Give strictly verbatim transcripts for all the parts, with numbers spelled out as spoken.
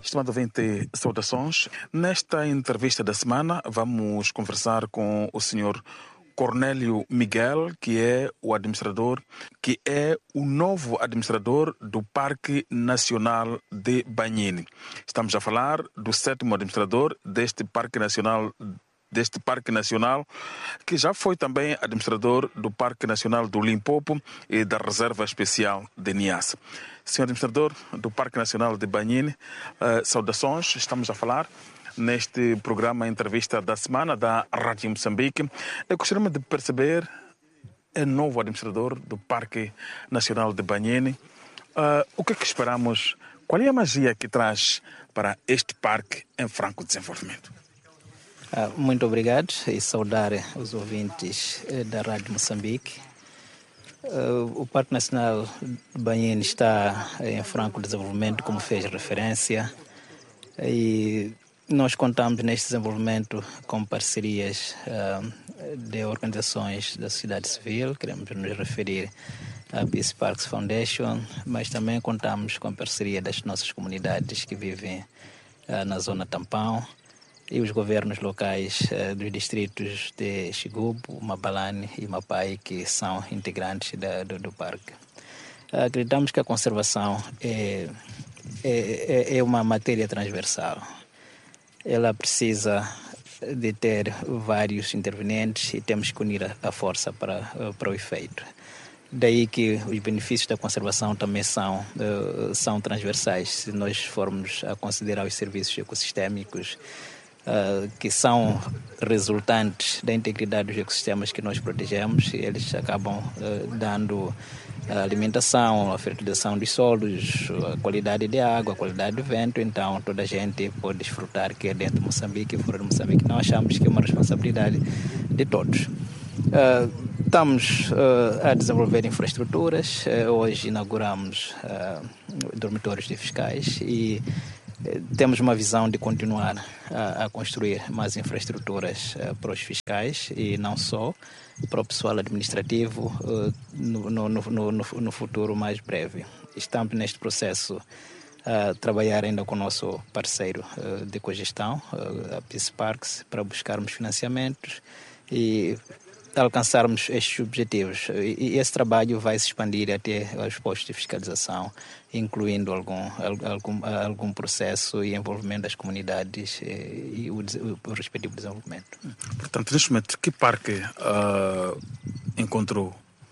Estimado ouvinte, saudações. Nesta entrevista da semana, vamos conversar com o senhor Cornélio Miguel, que é o administrador, que é o novo administrador do Parque Nacional de Banhine. Estamos a falar do sétimo administrador deste Parque Nacional deste Parque Nacional, que já foi também administrador do Parque Nacional do Limpopo e da Reserva Especial de Niassa. Senhor administrador do Parque Nacional de Banhine, uh, saudações. Estamos a falar neste programa Entrevista da Semana da Rádio Moçambique. Eu gostaria de perceber, é novo administrador do Parque Nacional de Banhine. Uh, o que é que esperamos? Qual é a magia que traz para este parque em franco desenvolvimento? Ah, muito obrigado e saudar os ouvintes eh, da Rádio Moçambique. Uh, o Parque Nacional de Banhine está em franco desenvolvimento, como fez referência, e nós contamos neste desenvolvimento com parcerias uh, de organizações da sociedade civil. Queremos nos referir à Peace Parks Foundation, mas também contamos com a parceria das nossas comunidades que vivem uh, na zona Tampão, e os governos locais uh, dos distritos de Xigubu, Mabalane e Mapai, que são integrantes da, do, do parque. Uh, acreditamos que a conservação é, é, é uma matéria transversal. Ela precisa de ter vários intervenientes e temos que unir a, a força para, uh, para o efeito. Daí que os benefícios da conservação também são, uh, são transversais. Se nós formos a considerar os serviços ecossistêmicos, Uh, que são resultantes da integridade dos ecossistemas que nós protegemos, e eles acabam uh, dando a alimentação, a fertilização dos solos, a qualidade de água, a qualidade do vento. Então toda a gente pode desfrutar, que é dentro de Moçambique e fora de Moçambique. Não achamos que é uma responsabilidade de todos. Uh, estamos uh, a desenvolver infraestruturas. Uh, hoje inauguramos uh, dormitórios de fiscais e temos uma visão de continuar a, a construir mais infraestruturas uh, para os fiscais e não só, para o pessoal administrativo uh, no, no, no, no, no futuro mais breve. Estamos neste processo a uh, trabalhar ainda com o nosso parceiro uh, de cogestão, uh, a Peace Parks, para buscarmos financiamentos e alcançarmos estes objetivos. E, e esse trabalho vai se expandir até aos postos de fiscalização, incluindo algum, algum, algum processo e envolvimento das comunidades e, e o, o respectivo desenvolvimento. Portanto, neste momento, que parque uh, encontrou?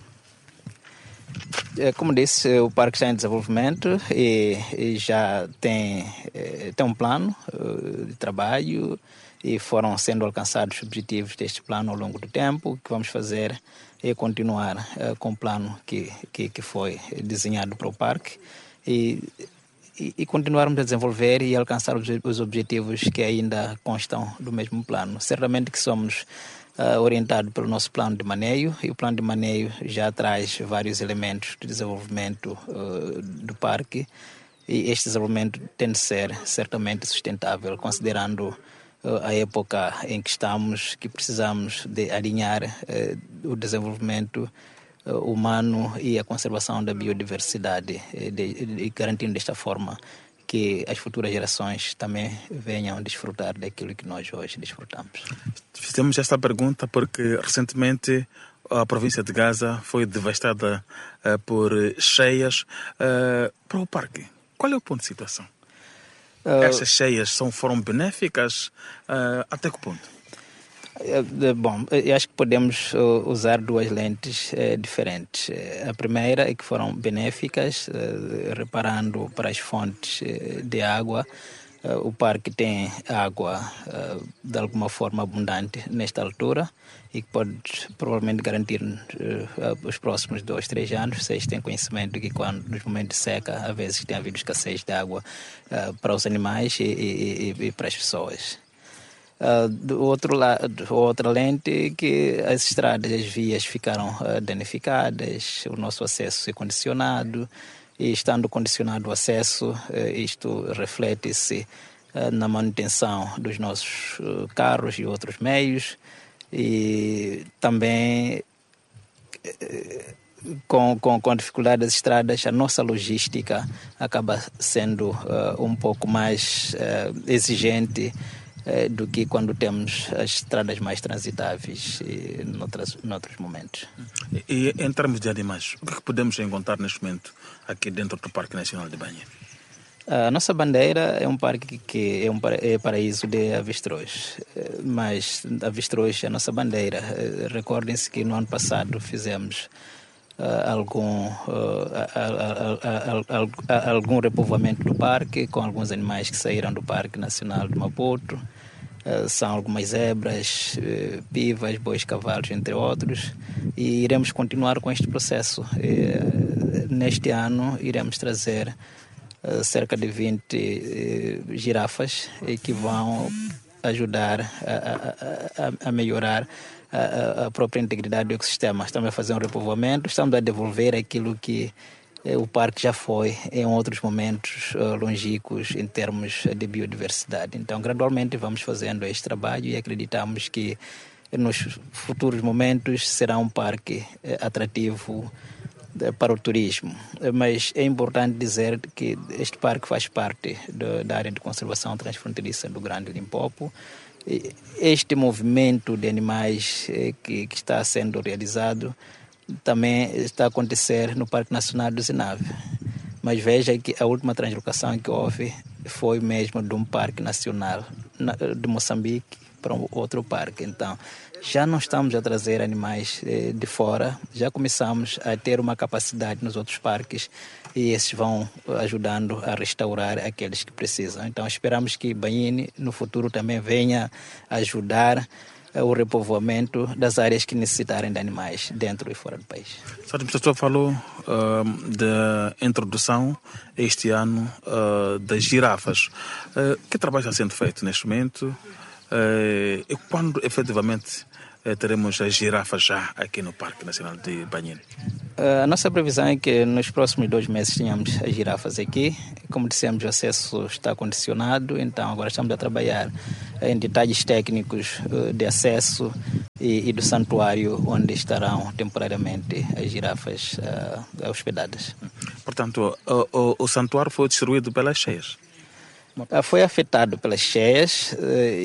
Como disse, o parque está em desenvolvimento e, e já tem, tem um plano uh, de trabalho, e foram sendo alcançados os objetivos deste plano ao longo do tempo. O que vamos fazer é continuar uh, com o plano que, que, que foi desenhado para o parque e, e, e continuarmos a desenvolver e alcançar os, os objetivos que ainda constam do mesmo plano. Certamente que somos uh, orientados pelo nosso plano de maneio, e o plano de maneio já traz vários elementos de desenvolvimento uh, do parque, e este desenvolvimento tem de ser certamente sustentável, considerando a época em que estamos, que precisamos de alinhar eh, o desenvolvimento eh, humano e a conservação da biodiversidade, eh, de, de, garantindo desta forma que as futuras gerações também venham desfrutar daquilo que nós hoje desfrutamos. Fizemos esta pergunta porque recentemente a província de Gaza foi devastada uh, por cheias. Uh, para o parque, qual é o ponto de situação? Uh, Estas cheias são, foram benéficas? Uh, até que ponto? Uh, bom, eu acho que podemos uh, usar duas lentes uh, diferentes. Uh, a primeira é que foram benéficas, uh, reparando para as fontes uh, de água. Uh, o parque tem água uh, de alguma forma abundante nesta altura e que pode provavelmente garantir uh, os próximos dois, três anos. Vocês têm conhecimento que quando nos momentos de seca, às vezes tem havido escassez de água uh, para os animais e, e, e, e para as pessoas. Uh, do outro lado, outra lente é que as estradas, as vias ficaram uh, danificadas, o nosso acesso é condicionado, e estando condicionado o acesso, uh, isto reflete-se uh, na manutenção dos nossos uh, carros e outros meios, e também uh, com, com, com a dificuldade das estradas, a nossa logística acaba sendo uh, um pouco mais uh, exigente uh, do que quando temos as estradas mais transitáveis e noutras, noutros momentos. E, e em termos de animais, o que, é que podemos encontrar neste momento aqui dentro do Parque Nacional de Banha? A nossa bandeira é um parque que é um é paraíso de avestruz, mas avestruz é a nossa bandeira. Recordem-se que no ano passado fizemos uh, algum, uh, a, a, a, a, algum repovoamento do parque com alguns animais que saíram do Parque Nacional de Maputo. Uh, são algumas zebras, uh, pivas, bois, cavalos, entre outros, e iremos continuar com este processo. Uh, neste ano iremos trazer Uh, cerca de vinte uh, girafas uh, que vão ajudar a, a, a, a melhorar a, a própria integridade do ecossistema. Estamos a fazer um repovoamento, estamos a devolver aquilo que uh, o parque já foi em outros momentos uh, longínquos em termos de biodiversidade. Então, gradualmente vamos fazendo este trabalho e acreditamos que nos futuros momentos será um parque uh, atrativo para o turismo, mas é importante dizer que este parque faz parte do, da área de conservação transfronteiriça do Grande Limpopo. Este movimento de animais que, que está sendo realizado também está a acontecer no Parque Nacional do Zinave, mas veja que a última translocação que houve foi mesmo de um parque nacional de Moçambique para um outro parque. Então, já não estamos a trazer animais eh, de fora, já começamos a ter uma capacidade nos outros parques e esses vão ajudando a restaurar aqueles que precisam. Então, esperamos que Banhine, no futuro, também venha ajudar eh, o repovoamento das áreas que necessitarem de animais dentro e fora do país. O administrador falou uh, da introdução este ano uh, das girafas. Uh, que trabalho está sendo feito neste momento? Uh, e quando efetivamente uh, teremos as girafas já aqui no Parque Nacional de Banhine? Uh, a nossa previsão é que nos próximos dois meses tenhamos as girafas aqui. Como dissemos, o acesso está condicionado, então agora estamos a trabalhar em detalhes técnicos uh, de acesso e, e do santuário onde estarão temporariamente as girafas uh, hospedadas. Portanto, o, o, o santuário foi destruído pelas cheias? Foi afetado pelas cheias.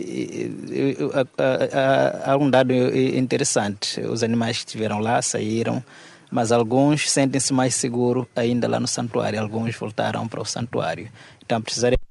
Há um dado interessante: os animais que estiveram lá saíram, mas alguns sentem-se mais seguros ainda lá no santuário, alguns voltaram para o santuário. Então precisaria